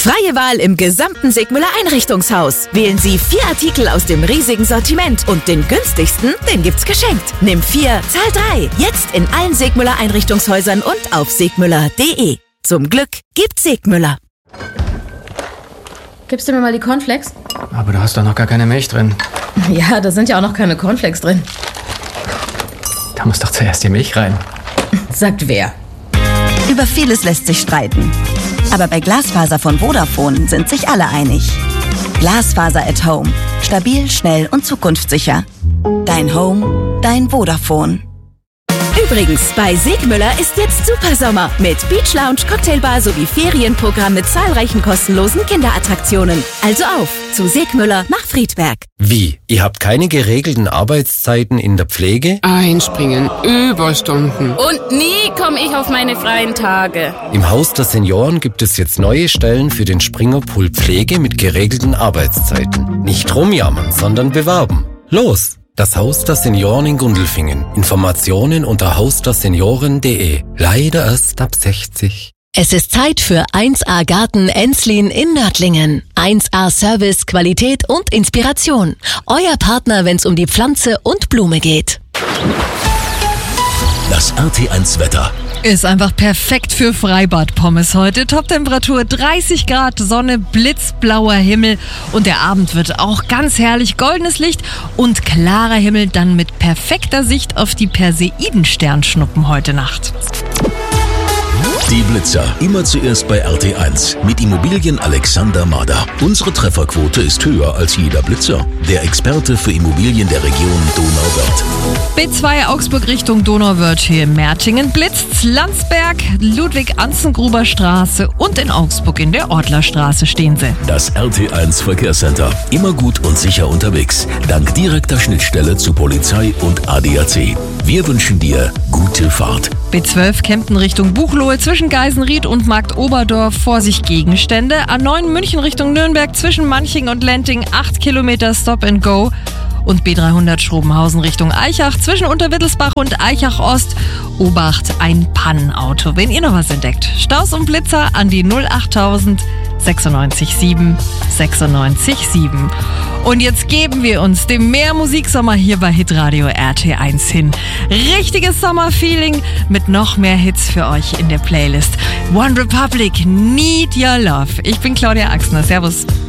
Freie Wahl im gesamten Segmüller Einrichtungshaus. Wählen Sie 4 Artikel aus dem riesigen Sortiment und den günstigsten, den gibt's geschenkt. Nimm 4, zahl 3. Jetzt in allen Segmüller Einrichtungshäusern und auf segmüller.de. Zum Glück gibt's Segmüller. Gibst du mir mal die Cornflakes? Aber du hast doch noch gar keine Milch drin. Ja, da sind ja auch noch keine Cornflakes drin. Da muss doch zuerst die Milch rein. Sagt wer? Über vieles lässt sich streiten. Aber bei Glasfaser von Vodafone sind sich alle einig. Glasfaser at Home. Stabil, schnell und zukunftssicher. Dein Home, dein Vodafone. Übrigens, bei Segmüller ist jetzt Supersommer mit Beach Lounge, Cocktailbar sowie Ferienprogramm mit zahlreichen kostenlosen Kinderattraktionen. Also auf zu Segmüller nach Friedberg. Wie? Ihr habt keine geregelten Arbeitszeiten in der Pflege? Einspringen, Überstunden. Und nie komme ich auf meine freien Tage. Im Haus der Senioren gibt es jetzt neue Stellen für den Springerpool Pflege mit geregelten Arbeitszeiten. Nicht rumjammern, sondern bewerben. Los! Das Haus der Senioren in Gundelfingen. Informationen unter hausdersenioren.de. Leider erst ab 60. Es ist Zeit für 1A Garten Enslin in Nördlingen. 1A Service, Qualität und Inspiration. Euer Partner, wenn es um die Pflanze und Blume geht. Das RT1 Wetter. Ist einfach perfekt für Freibad-Pommes heute. Toptemperatur 30 Grad, Sonne, blitzblauer Himmel und der Abend wird auch ganz herrlich. Goldenes Licht und klarer Himmel, dann mit perfekter Sicht auf die Perseidensternschnuppen heute Nacht. Die Blitzer, immer zuerst bei RT1 mit Immobilien Alexander Mader. Unsere Trefferquote ist höher als jeder Blitzer. Der Experte für Immobilien der Region Donauwörth. B2 Augsburg Richtung Donauwörth hier in Mertingen blitzt's, Landsberg, Ludwig-Anzengruber Straße und in Augsburg in der Ortlerstraße stehen sie. Das RT1 Verkehrscenter, immer gut und sicher unterwegs, dank direkter Schnittstelle zu Polizei und ADAC. Wir wünschen dir gute Fahrt. B12 Kempten Richtung Buchloe zwischen Geisenried und Markt Oberdorf, Vorsicht Gegenstände. A9 München Richtung Nürnberg zwischen Manching und Lenting 8 Kilometer Stop and Go. Und B300 Schrobenhausen Richtung Eichach zwischen Unterwittelsbach und Eichach Ost. Obacht, ein Pannenauto. Wenn ihr noch was entdeckt, Staus und Blitzer an die 08000 96 7 96 7. Und jetzt geben wir uns dem Mehrmusiksommer hier bei Hitradio RT1 hin. Richtiges Sommerfeeling mit noch mehr Hits für euch in der Playlist. One Republic, Need Your Love. Ich bin Claudia Axner. Servus.